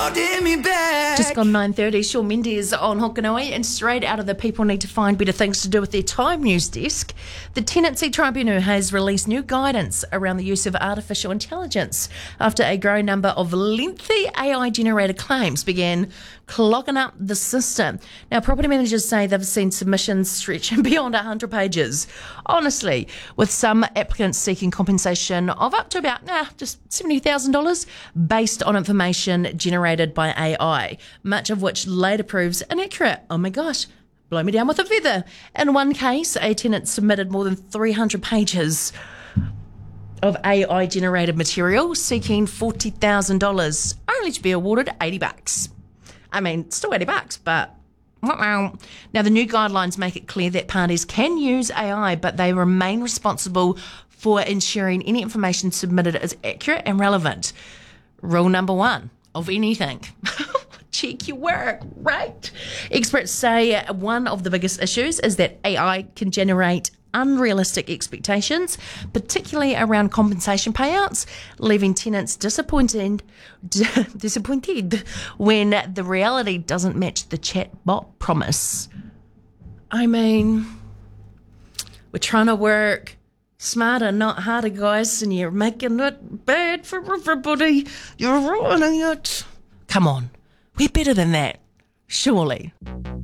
holding me back. Just gone 9:30, Shawn Mendes on Hokanui, and straight out of the People Need to Find Better Things to Do with Their Time news desk, the Tenancy Tribunal has released new guidance around the use of artificial intelligence after a growing number of lengthy AI-generated claims began clogging up the system. Now, property managers say they've seen submissions stretching beyond 100 pages. Honestly, with some applicants seeking compensation of up to about just $70,000 based on information generated by AI, much of which later proves inaccurate. Oh my gosh, blow me down with a feather. In one case, a tenant submitted more than 300 pages of AI-generated material seeking $40,000, only to be awarded $80. I mean, still $80, but wow. Now, the new guidelines make it clear that parties can use AI, but they remain responsible for ensuring any information submitted is accurate and relevant. Rule number one of anything. Check your work, right? Experts say one of the biggest issues is that AI can generate unrealistic expectations, particularly around compensation payouts, leaving tenants disappointed when the reality doesn't match the chatbot promise. I mean, we're trying to work smarter, not harder, guys, and you're making it bad for everybody. You're ruining it. Come on, we're better than that, surely.